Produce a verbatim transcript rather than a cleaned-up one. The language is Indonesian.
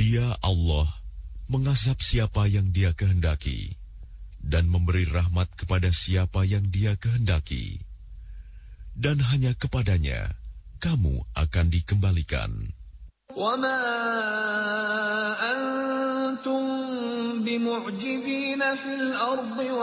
Dia Allah mengazab siapa yang Dia kehendaki dan memberi rahmat kepada siapa yang Dia kehendaki. Dan hanya kepadanya kamu akan dikembalikan. وَمَا أَنْتُمْ بِمُعْجِزِينَ فِي الْأَرْضِ